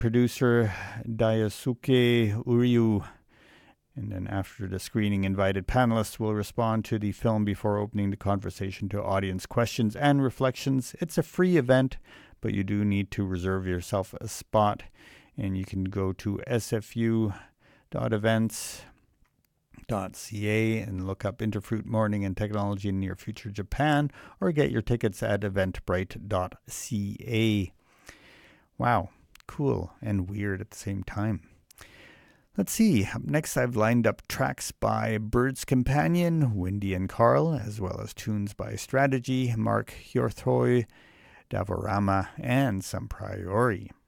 producer Daisuke Uryu. And then after the screening, invited panelists will respond to the film before opening the conversation to audience questions and reflections. It's a free event, but you do need to reserve yourself a spot. And you can go to sfu.events.ca and look up Interfruit Morning and Technology in Near Future Japan, or get your tickets at eventbrite.ca. Wow, cool and weird at the same time. Let's see. Up next, I've lined up tracks by Bird's Companion, Windy and Carl, as well as tunes by Strategy, Mark Hjorthoy, Davorama, and some Priori.